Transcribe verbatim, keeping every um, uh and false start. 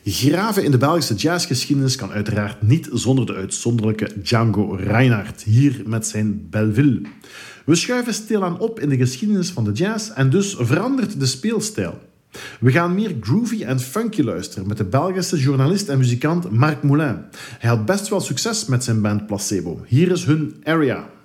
Graven in de Belgische jazzgeschiedenis kan uiteraard niet zonder de uitzonderlijke Django Reinhardt, hier met zijn Belleville. We schuiven stilaan op in de geschiedenis van de jazz en dus verandert de speelstijl. We gaan meer groovy en funky luisteren met de Belgische journalist en muzikant Marc Moulin. Hij had best wel succes met zijn band Placebo. Hier is hun Area.